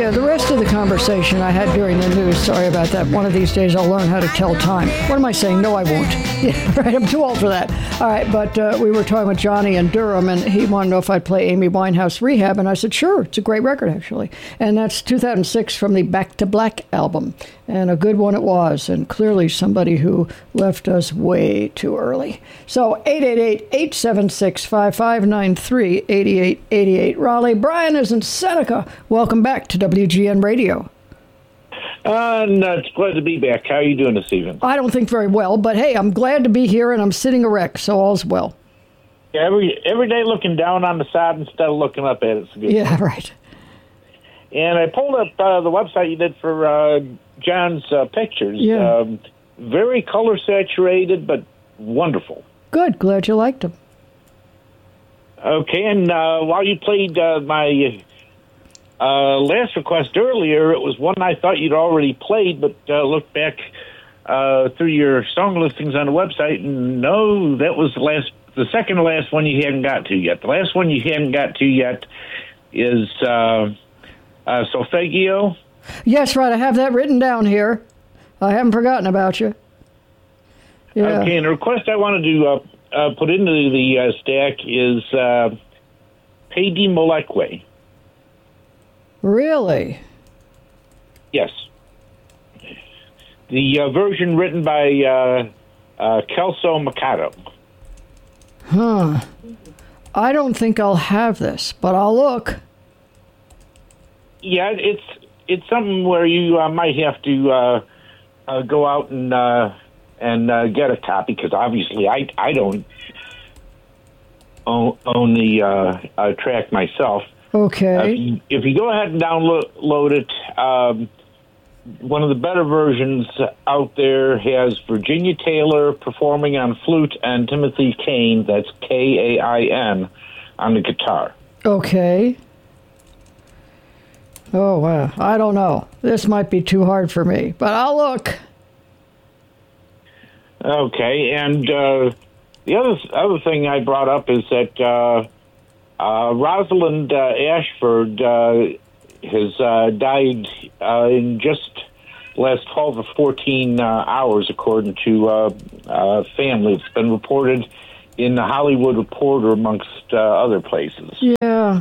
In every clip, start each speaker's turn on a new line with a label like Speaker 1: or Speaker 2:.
Speaker 1: the rest of the conversation I had during the news, sorry about that. One of these days I'll learn how to tell time. What am I saying? No, I won't. Yeah, right, I'm too old for that. All right, but we were talking with Johnny in Durham, and he wanted to know if I'd play Amy Winehouse Rehab, and I said, sure, it's a great record, actually. And that's 2006 from the Back to Black album, and a good one it was, and clearly somebody who left us way too early. So 888-876-5593, 8888. Raleigh, Brian is in Seneca. Welcome back to WGN Radio.
Speaker 2: No, it's glad to be back. How are you doing this evening?
Speaker 1: I don't think very well, but hey, I'm glad to be here, and I'm sitting erect, so all's well.
Speaker 2: Yeah, every day looking down on the side instead of looking up at it. It's good.
Speaker 1: Yeah, right.
Speaker 2: And I pulled up the website you did for John's pictures.
Speaker 1: Yeah.
Speaker 2: Very color saturated, but wonderful.
Speaker 1: Good. Glad you liked them.
Speaker 2: Okay, and while you played my last request earlier, it was one I thought you'd already played, but looked back through your song listings on the website, and no, that was the second to last one you hadn't got to yet. The last one you hadn't got to yet is Solfeggio.
Speaker 1: Yes, right. I have that written down here. I haven't forgotten about you. Yeah.
Speaker 2: Okay, and the request I wanted to put into the stack is Pe di Moleque.
Speaker 1: Really?
Speaker 2: Yes. The version written by Kelso Mikado.
Speaker 1: Huh. I don't think I'll have this, but I'll look.
Speaker 2: Yeah, it's something where you might have to go out and get a copy, because obviously I don't own the track myself.
Speaker 1: Okay.
Speaker 2: If you go ahead and download it, one of the better versions out there has Virginia Taylor performing on flute and Timothy Kane, that's Kain, on the guitar.
Speaker 1: Okay. Oh, wow. I don't know. This might be too hard for me, but I'll look.
Speaker 2: Okay, and the other thing I brought up is that Rosalind Ashford has died in just last 12 or 14 hours, according to family. It's been reported in the Hollywood Reporter, amongst other places.
Speaker 1: Yeah.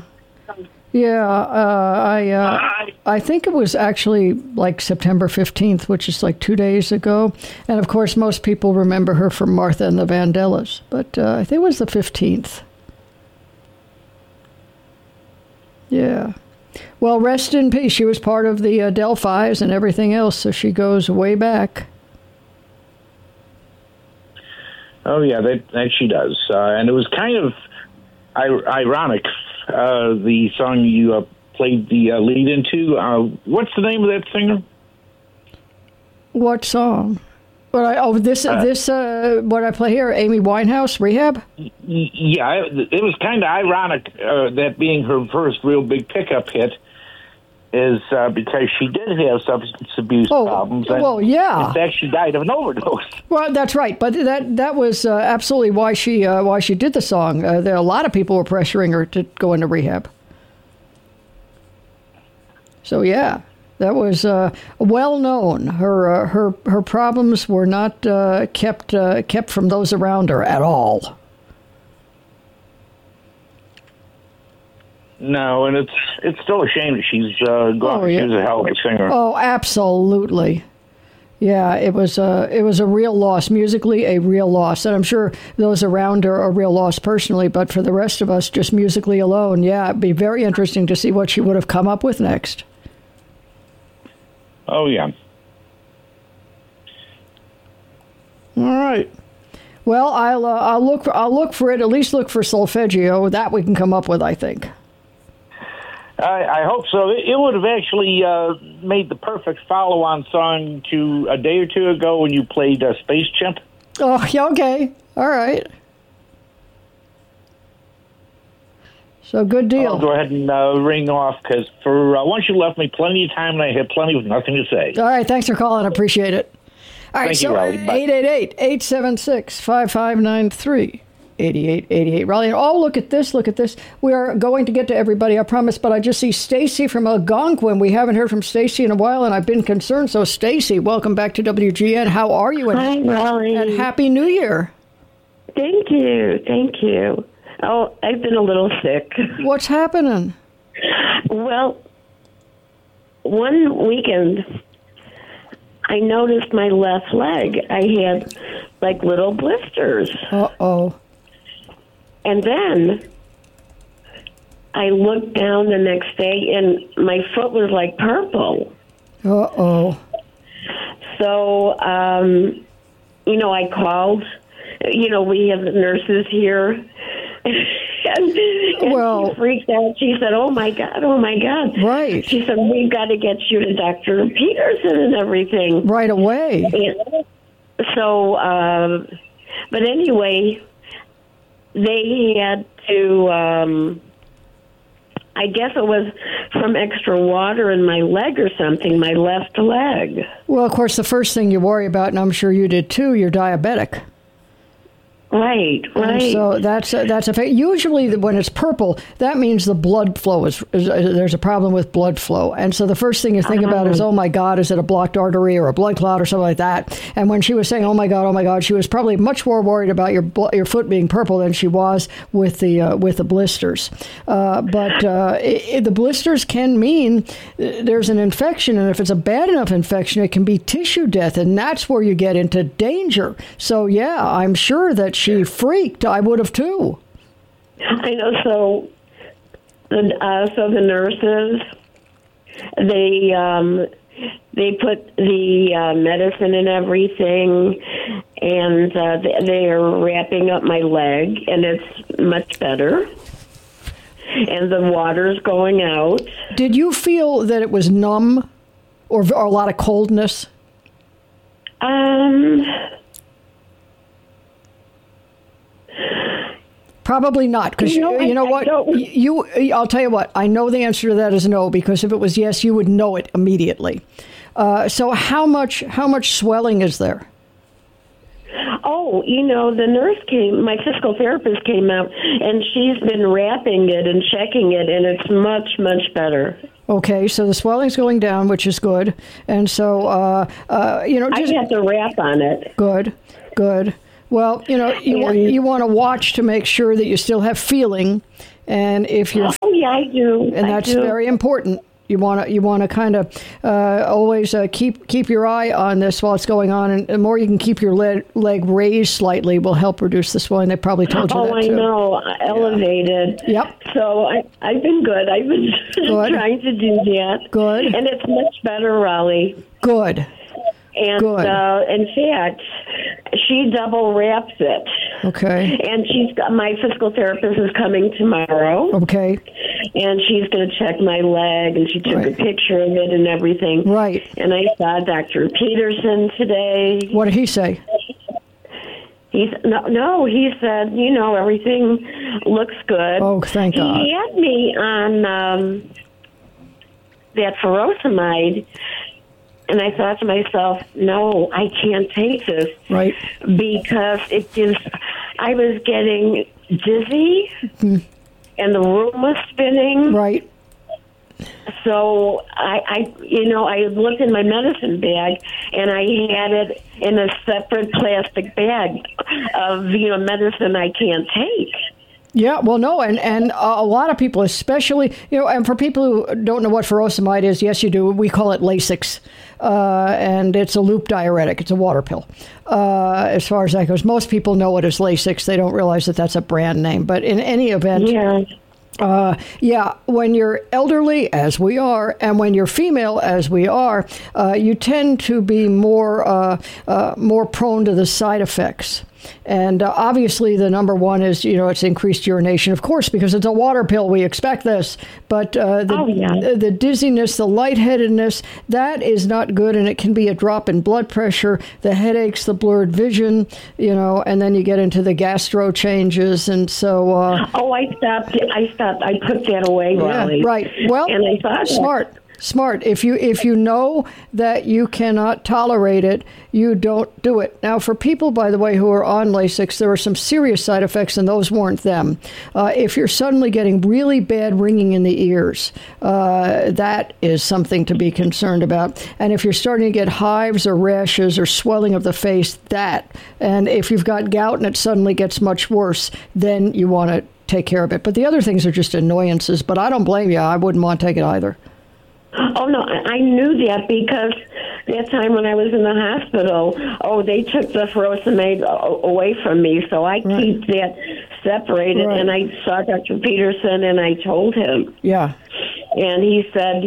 Speaker 1: Yeah, I think it was actually like September 15th, which is like 2 days ago. And, of course, most people remember her from Martha and the Vandellas. But I think it was the 15th. Yeah. Well, rest in peace. She was part of the Delphis and everything else, so she goes way back.
Speaker 2: Oh, yeah, that she does. And it was kind of ironic, the song you played the lead into. What's the name of that singer?
Speaker 1: What song? What I play here, Amy Winehouse Rehab?
Speaker 2: Yeah, it was kind of ironic that being her first real big pickup hit is because she did have substance abuse problems. And
Speaker 1: well, yeah.
Speaker 2: In fact, she died of an overdose.
Speaker 1: Well, that's right, but that was absolutely why she did the song. There a lot of people were pressuring her to go into rehab. So yeah, that was well known. Her problems were not kept from those around her at all.
Speaker 2: No, and it's still a shame that she's gone.
Speaker 1: Oh, yeah.
Speaker 2: She was a hell of a singer.
Speaker 1: Oh, absolutely. Yeah, it was a real loss, musically a real loss. And I'm sure those around her are a real loss personally, but for the rest of us, just musically alone, yeah, it'd be very interesting to see what she would have come up with next.
Speaker 2: Oh, yeah.
Speaker 1: All right. Well, I'll look for it, at least look for Solfeggio. That we can come up with, I think.
Speaker 2: I hope so. It would have actually made the perfect follow-on song to a day or two ago when you played Space Chimp.
Speaker 1: Oh, yeah, okay. All right. So good deal.
Speaker 2: I'll go ahead and ring off, because for once you left me plenty of time and I had plenty of nothing to say.
Speaker 1: All right, thanks for calling. I appreciate it. All right,
Speaker 2: Thank you, Riley. Bye.
Speaker 1: 888-876-5593. 8888. Raleigh, oh, look at this, look at this. We are going to get to everybody, I promise, but I just see Stacy from Algonquin. We haven't heard from Stacy in a while, and I've been concerned. So, Stacy, welcome back to WGN. How are you?
Speaker 3: Hi, Raleigh.
Speaker 1: And Happy New Year.
Speaker 3: Thank you, thank you. Oh, I've been a little sick.
Speaker 1: What's happening?
Speaker 3: Well, one weekend, I noticed my left leg. I had like little blisters.
Speaker 1: Uh-oh.
Speaker 3: And then I looked down the next day and my foot was like purple.
Speaker 1: Uh-oh.
Speaker 3: So, I called. We have nurses here. and she freaked out. She said, oh, my God.
Speaker 1: Right.
Speaker 3: She said, we've got to get you to Dr. Peterson and everything.
Speaker 1: Right away.
Speaker 3: And so, but anyway, they had to, I guess it was from extra water in my leg or something, my left leg.
Speaker 1: Well, of course, the first thing you worry about, and I'm sure you did too, you're diabetic.
Speaker 3: Right.
Speaker 1: So that's a fact. Usually when it's purple, that means the blood flow is there's a problem with blood flow. And so the first thing you think about is, oh my God, is it a blocked artery or a blood clot or something like that? And when she was saying, oh my God, she was probably much more worried about your foot being purple than she was with the blisters. But the blisters can mean there's an infection, and if it's a bad enough infection, it can be tissue death, and that's where you get into danger. So yeah, I'm sure that she freaked. I would have too.
Speaker 3: I know. So the nurses, they put the medicine and everything, and they are wrapping up my leg, and it's much better. And the water's going out.
Speaker 1: Did you feel that it was numb, or a lot of coldness? Probably not, because you know what? I'll tell you what. I know the answer to that is no, because if it was yes, you would know it immediately. So how much swelling is there?
Speaker 3: Oh, the nurse came, my physical therapist came out, and she's been wrapping it and checking it, and it's much, much better.
Speaker 1: Okay, so the swelling's going down, which is good. And so, I
Speaker 3: have to wrap on it.
Speaker 1: Good. Well, you want to watch to make sure that you still have feeling, and if you're...
Speaker 3: Oh, yeah, I do.
Speaker 1: And that's very important. You want to kind of always keep your eye on this while it's going on, and the more you can keep your leg raised slightly will help reduce the swelling. They probably told you that too.
Speaker 3: Oh, I know, elevated.
Speaker 1: Yeah. Yep.
Speaker 3: So I've been good. I've been trying to do that.
Speaker 1: Good.
Speaker 3: And it's much better, Raleigh.
Speaker 1: Good.
Speaker 3: And
Speaker 1: good.
Speaker 3: In fact, she double wraps it.
Speaker 1: Okay.
Speaker 3: And my physical therapist is coming tomorrow.
Speaker 1: Okay.
Speaker 3: And she's going to check my leg, and she took a picture of it and everything.
Speaker 1: Right.
Speaker 3: And I saw Dr. Peterson today.
Speaker 1: What did he say?
Speaker 3: He said, everything looks good.
Speaker 1: Oh, thank God.
Speaker 3: He had me on that furosemide. And I thought to myself, no, I can't take this.
Speaker 1: Right.
Speaker 3: Because I was getting dizzy, and the room was spinning.
Speaker 1: Right.
Speaker 3: So I looked in my medicine bag, and I had it in a separate plastic bag of, medicine I can't take.
Speaker 1: Yeah, well, no, and a lot of people, especially, and for people who don't know what furosemide is, yes, you do. We call it Lasix, and it's a loop diuretic. It's a water pill. As far as that goes, most people know it as Lasix. They don't realize that that's a brand name. But in any event, when you're elderly, as we are, and when you're female, as we are, you tend to be more prone to the side effects. And obviously, the number one is, it's increased urination, of course, because it's a water pill. We expect this. But the dizziness, the lightheadedness, that is not good. And it can be a drop in blood pressure, the headaches, the blurred vision, and then you get into the gastro changes. And so. I
Speaker 3: stopped. I put that away,
Speaker 1: Raleigh. Right. Well,
Speaker 3: and I thought
Speaker 1: smart. Smart. If you know that you cannot tolerate it, you don't do it. Now, for people, by the way, who are on Lasix, there are some serious side effects, and those weren't them. If you're suddenly getting really bad ringing in the ears, that is something to be concerned about. And if you're starting to get hives or rashes or swelling of the face, that. And if you've got gout and it suddenly gets much worse, then you want to take care of it. But the other things are just annoyances. But I don't blame you. I wouldn't want to take it either.
Speaker 3: Oh, no, I knew that because that time when I was in the hospital, they took the furosemide away from me, so I keep that separated. Right. And I saw Dr. Peterson, and I told him.
Speaker 1: Yeah.
Speaker 3: And he said,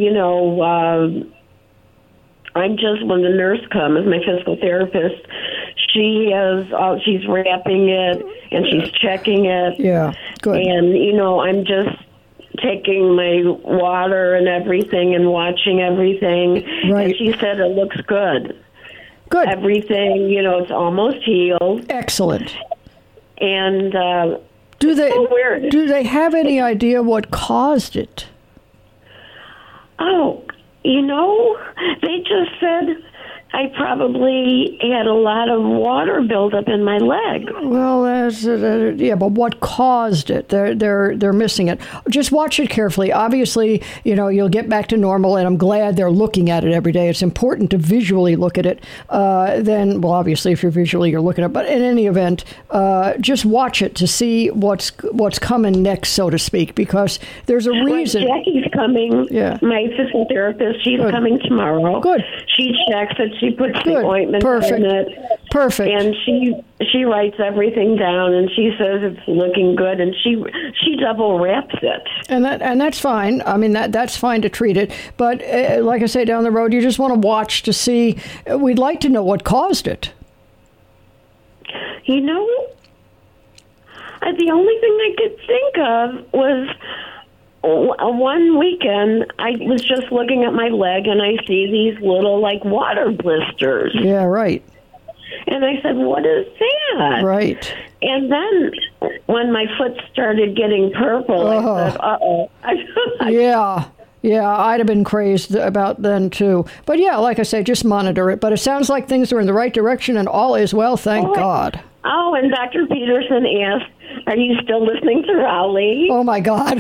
Speaker 3: I'm just, when the nurse comes, my physical therapist, she's wrapping it, and she's checking it.
Speaker 1: Yeah, good.
Speaker 3: And, I'm just taking my water and everything and watching everything.
Speaker 1: Right.
Speaker 3: And she said it looks good.
Speaker 1: Good.
Speaker 3: Everything, it's almost healed.
Speaker 1: Excellent.
Speaker 3: And
Speaker 1: do
Speaker 3: weird.
Speaker 1: they have any idea what caused it?
Speaker 3: Oh, they just said I probably had a lot of water buildup in my leg.
Speaker 1: Well, but what caused it? They're missing it. Just watch it carefully. Obviously, you'll get back to normal, and I'm glad they're looking at it every day. It's important to visually look at it. Obviously, if you're looking at it. But in any event, just watch it to see what's coming next, so to speak, because there's a reason.
Speaker 3: Well, Jackie's coming.
Speaker 1: Yeah.
Speaker 3: My physical therapist, she's coming tomorrow.
Speaker 1: Good.
Speaker 3: She checks it. She puts
Speaker 1: Good.
Speaker 3: the ointment
Speaker 1: Perfect.
Speaker 3: in it.
Speaker 1: Perfect.
Speaker 3: And she writes everything down, and she says it's looking good, and she double wraps it.
Speaker 1: And that's fine. I mean, that's fine to treat it. But like I say, down the road, you just want to watch to see. We'd like to know what caused it.
Speaker 3: The only thing I could think of was one weekend, I was just looking at my leg, and I see these little, water blisters.
Speaker 1: Yeah, right.
Speaker 3: And I said, what is that?
Speaker 1: Right.
Speaker 3: And then when my foot started getting purple, I said, uh-oh.
Speaker 1: Yeah. Yeah, I'd have been crazed about then, too. But, yeah, like I say, just monitor it. But it sounds like things are in the right direction, and all is well, thank God.
Speaker 3: Oh, and Dr. Peterson asked, are you still listening to Raleigh?
Speaker 1: Oh, my God.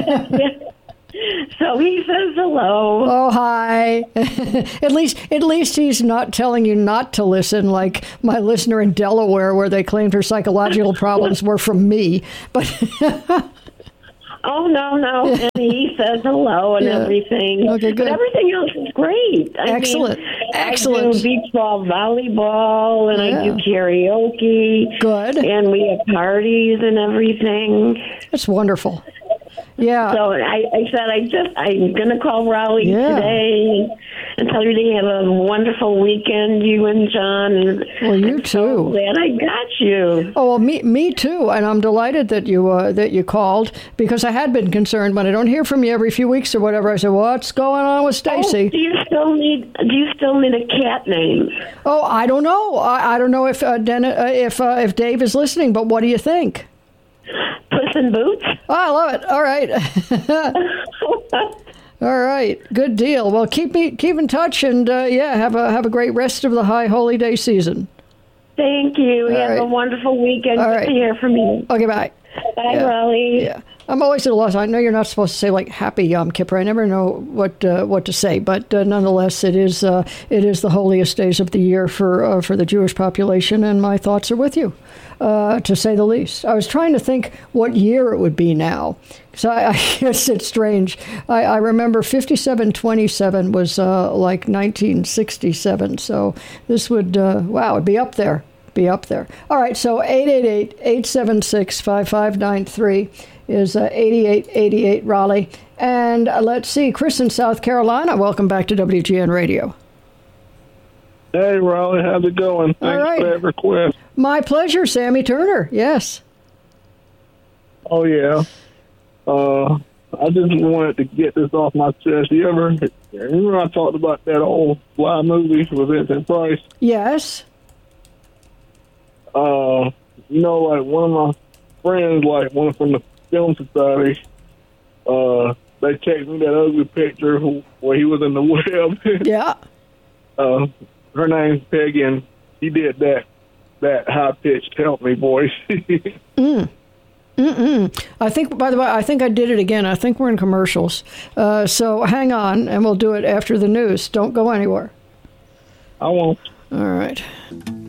Speaker 3: So he says hello.
Speaker 1: Oh, hi. At least he's not telling you not to listen, like my listener in Delaware, where they claimed her psychological problems were from me. But
Speaker 3: oh, no. And he says hello and everything.
Speaker 1: Okay, good.
Speaker 3: But everything else is great.
Speaker 1: Excellent.
Speaker 3: I do beach ball volleyball, and I do karaoke.
Speaker 1: Good.
Speaker 3: And we have parties and everything.
Speaker 1: That's wonderful. Yeah.
Speaker 3: So I said I'm going to call Raleigh today and tell you they have a wonderful weekend, you and John.
Speaker 1: Well, you too.
Speaker 3: So glad I got you.
Speaker 1: Oh, well, me too. And I'm delighted that you called, because I had been concerned when I don't hear from you every few weeks or whatever. I said, what's going on with Stacy?
Speaker 3: Oh, do you still need a cat name?
Speaker 1: Oh, I don't know. I don't know if if Dave is listening, but what do you think?
Speaker 3: Puss in Boots?
Speaker 1: Oh, I love it. All right. All right. Good deal. Well, keep in touch, and have a great rest of the High Holy Day season.
Speaker 3: Thank you. Have a wonderful weekend. Good to hear from you.
Speaker 1: Okay, bye.
Speaker 3: Bye, Raleigh.
Speaker 1: Yeah. I'm always at a loss. I know you're not supposed to say Happy Yom Kippur. I never know what to say, but nonetheless, it is the holiest days of the year for the Jewish population, and my thoughts are with you, to say the least. I was trying to think what year it would be now, because I guess it's strange. I remember 5727 was 1967, so this would it'd be up there. All right, so 888-876-5593 is 8888 Raleigh. And let's see, Chris in South Carolina, welcome back to WGN Radio.
Speaker 4: Hey, Raleigh, how's it going? Thanks for that request.
Speaker 1: My pleasure, Sammy Turner, yes.
Speaker 4: Oh, yeah. I just wanted to get this off my chest. You remember I talked about that old Fly movie with Vincent Price?
Speaker 1: Yes.
Speaker 4: One of my friends, one from the Film Society, they texted me that ugly picture where he was in the web.
Speaker 1: Yeah.
Speaker 4: Her name's Peggy, and he did that high-pitched help me voice.
Speaker 1: I think, by the way, I think I did it again. I think we're in commercials. So hang on, and we'll do it after the news. Don't go anywhere.
Speaker 4: I won't.
Speaker 1: All right.